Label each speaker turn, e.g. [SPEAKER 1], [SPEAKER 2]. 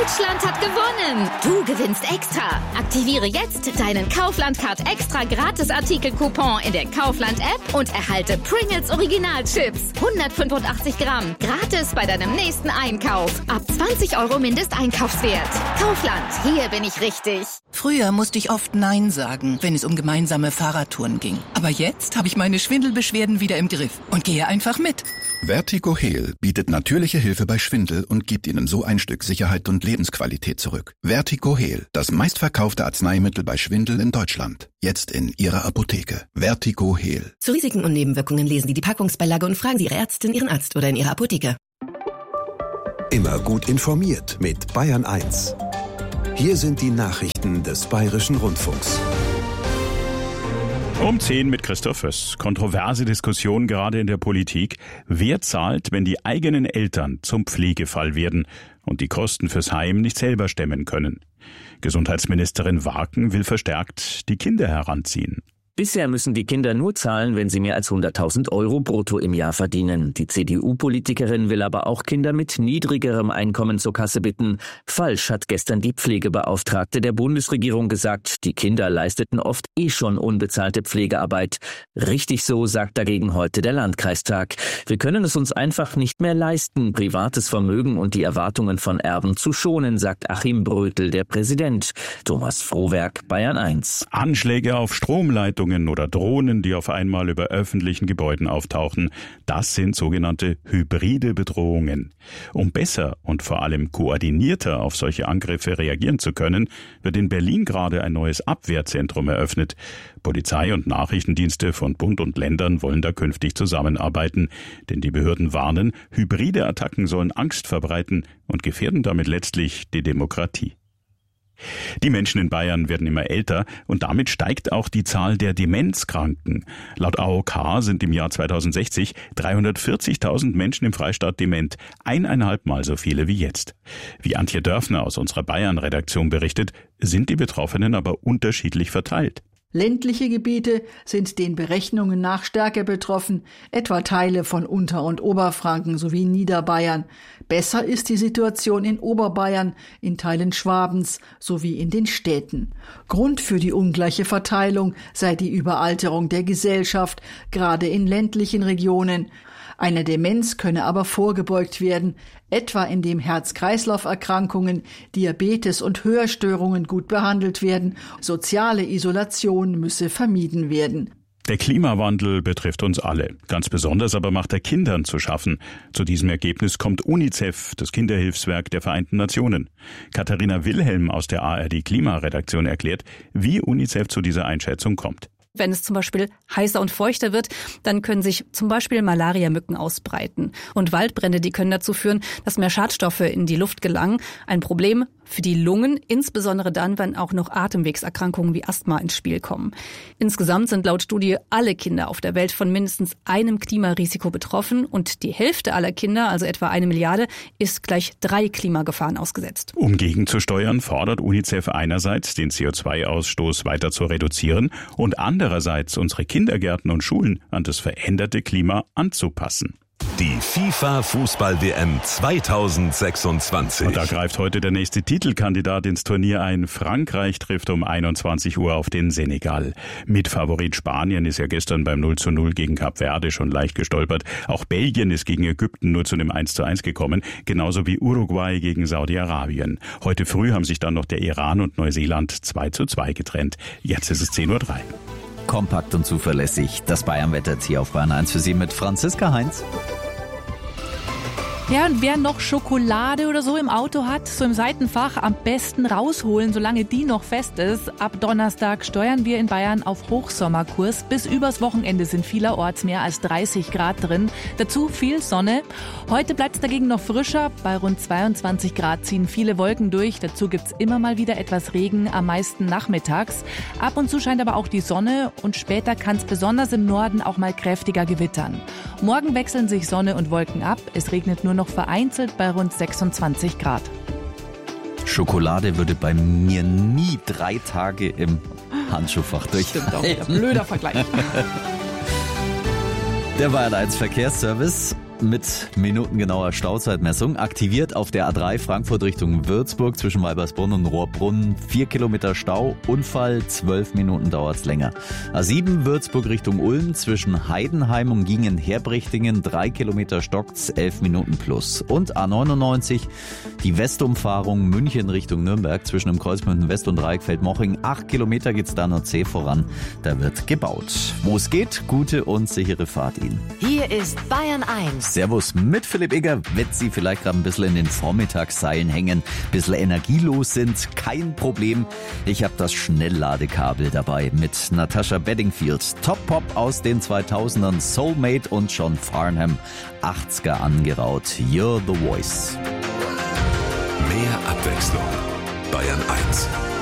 [SPEAKER 1] Deutschland hat gewonnen! Du gewinnst extra! Aktiviere jetzt deinen Kaufland-Card extra Gratis-Artikel-Coupon in der Kaufland-App und erhalte Pringles Original-Chips. 185 Gramm. Gratis bei deinem nächsten Einkauf. Ab 20 € Mindesteinkaufswert. Kaufland, hier bin ich richtig.
[SPEAKER 2] Früher musste ich oft Nein sagen, wenn es um gemeinsame Fahrradtouren ging. Aber jetzt habe ich meine Schwindelbeschwerden wieder im Griff und gehe einfach mit.
[SPEAKER 3] Vertigo Heal bietet natürliche Hilfe bei Schwindel und gibt Ihnen so ein Stück Sicherheit und Lebensqualität zurück. Vertigo Heal, das meistverkaufte Arzneimittel bei Schwindel in Deutschland. Jetzt in Ihrer Apotheke. Vertigo Heal.
[SPEAKER 4] Zu Risiken und Nebenwirkungen lesen Sie die Packungsbeilage und fragen Sie Ihre Ärztin, Ihren Arzt oder in Ihrer Apotheke.
[SPEAKER 5] Immer gut informiert mit Bayern 1. Hier sind die Nachrichten des Bayerischen Rundfunks.
[SPEAKER 6] Um 10 mit Christoph Föss. Kontroverse Diskussion gerade in der Politik. Wer zahlt, wenn die eigenen Eltern zum Pflegefall werden und die Kosten fürs Heim nicht selber stemmen können? Gesundheitsministerin Warken will verstärkt die Kinder heranziehen.
[SPEAKER 7] Bisher müssen die Kinder nur zahlen, wenn sie mehr als 100.000 € brutto im Jahr verdienen. Die CDU-Politikerin will aber auch Kinder mit niedrigerem Einkommen zur Kasse bitten. Falsch, hat gestern die Pflegebeauftragte der Bundesregierung gesagt. Die Kinder leisteten oft schon unbezahlte Pflegearbeit. Richtig so, sagt dagegen heute der Landkreistag. Wir können es uns einfach nicht mehr leisten, privates Vermögen und die Erwartungen von Erben zu schonen, sagt Achim Brötel, der Präsident. Thomas Frohwerk, Bayern 1.
[SPEAKER 6] Anschläge auf Stromleitungen oder Drohnen, die auf einmal über öffentlichen Gebäuden auftauchen, das sind sogenannte hybride Bedrohungen. Um besser und vor allem koordinierter auf solche Angriffe reagieren zu können, wird in Berlin gerade ein neues Abwehrzentrum eröffnet. Polizei und Nachrichtendienste von Bund und Ländern wollen da künftig zusammenarbeiten, denn die Behörden warnen, hybride Attacken sollen Angst verbreiten und gefährden damit letztlich die Demokratie. Die Menschen in Bayern werden immer älter und damit steigt auch die Zahl der Demenzkranken. Laut AOK sind im Jahr 2060 340.000 Menschen im Freistaat dement, 1,5 Mal so viele wie jetzt. Wie Antje Dörfner aus unserer Bayern-Redaktion berichtet, sind die Betroffenen aber unterschiedlich verteilt.
[SPEAKER 8] Ländliche Gebiete sind den Berechnungen nach stärker betroffen, etwa Teile von Unter- und Oberfranken sowie Niederbayern. Besser ist die Situation in Oberbayern, in Teilen Schwabens sowie in den Städten. Grund für die ungleiche Verteilung sei die Überalterung der Gesellschaft, gerade in ländlichen Regionen. Einer Demenz könne aber vorgebeugt werden, etwa indem Herz-Kreislauf-Erkrankungen, Diabetes und Hörstörungen gut behandelt werden. Soziale Isolation müsse vermieden werden.
[SPEAKER 6] Der Klimawandel betrifft uns alle. Ganz besonders aber macht er Kindern zu schaffen. Zu diesem Ergebnis kommt UNICEF, das Kinderhilfswerk der Vereinten Nationen. Katharina Wilhelm aus der ARD-Klimaredaktion erklärt, wie UNICEF zu dieser Einschätzung kommt.
[SPEAKER 9] Wenn es zum Beispiel heißer und feuchter wird, dann können sich zum Beispiel Malariamücken ausbreiten. Und Waldbrände, die können dazu führen, dass mehr Schadstoffe in die Luft gelangen. Ein Problem für die Lungen, insbesondere dann, wenn auch noch Atemwegserkrankungen wie Asthma ins Spiel kommen. Insgesamt sind laut Studie alle Kinder auf der Welt von mindestens einem Klimarisiko betroffen und die Hälfte aller Kinder, also etwa 1 Milliarde, ist gleich 3 Klimagefahren ausgesetzt.
[SPEAKER 6] Um gegenzusteuern, fordert UNICEF einerseits, den CO2-Ausstoß weiter zu reduzieren und andererseits unsere Kindergärten und Schulen an das veränderte Klima anzupassen.
[SPEAKER 5] Die FIFA-Fußball-WM 2026.
[SPEAKER 6] Und da greift heute der nächste Titelkandidat ins Turnier ein. Frankreich trifft um 21 Uhr auf den Senegal. Mitfavorit Spanien ist ja gestern beim 0:0 gegen Kap Verde schon leicht gestolpert. Auch Belgien ist gegen Ägypten nur zu einem 1:1 gekommen, genauso wie Uruguay gegen Saudi-Arabien. Heute früh haben sich dann noch der Iran und Neuseeland 2:2 getrennt. Jetzt ist es 10:03 Uhr.
[SPEAKER 10] Kompakt und zuverlässig. Das Bayern-Wetter jetzt hier auf Bayern 1 für Sie mit Franziska Heinz.
[SPEAKER 11] Ja, und wer noch Schokolade oder so im Auto hat, so im Seitenfach, am besten rausholen, solange die noch fest ist. Ab Donnerstag steuern wir in Bayern auf Hochsommerkurs. Bis übers Wochenende sind vielerorts mehr als 30 Grad drin. Dazu viel Sonne. Heute bleibt es dagegen noch frischer. Bei rund 22 Grad ziehen viele Wolken durch. Dazu gibt's immer mal wieder etwas Regen, am meisten nachmittags. Ab und zu scheint aber auch die Sonne und später kann es besonders im Norden auch mal kräftiger gewittern. Morgen wechseln sich Sonne und Wolken ab. Es regnet nur noch vereinzelt bei rund 26 Grad.
[SPEAKER 10] Schokolade würde bei mir nie 3 Tage im Handschuhfach durch.
[SPEAKER 11] Stimmt auch, blöder Vergleich.
[SPEAKER 10] Der Bayern 1 Verkehrsservice. mit minutengenauer Stauzeitmessung. Aktiviert auf der A3 Frankfurt Richtung Würzburg zwischen Weibersbrunn und Rohrbrunn. 4 Kilometer Stau. Unfall, 12 Minuten dauert's länger. A7 Würzburg Richtung Ulm zwischen Heidenheim und Gingen-Herbrichtingen. 3 Kilometer stockt's, 11 Minuten plus. Und A99 die Westumfahrung München Richtung Nürnberg zwischen dem Kreuzmünden West und Dreieckfeld-Moching. 8 Kilometer geht's da nur zäh voran. Da wird gebaut. Wo es geht, gute und sichere Fahrt Ihnen.
[SPEAKER 12] Hier ist Bayern 1.
[SPEAKER 10] Servus mit Philipp Egger. Wenn Sie vielleicht gerade ein bisschen in den Vormittagsseilen hängen, ein bisschen energielos sind, kein Problem. Ich habe das Schnellladekabel dabei mit Natasha Bedingfield. Top-Pop aus den 2000ern, Soulmate und John Farnham. 80er angeraut. You're the Voice.
[SPEAKER 5] Mehr Abwechslung. Bayern 1.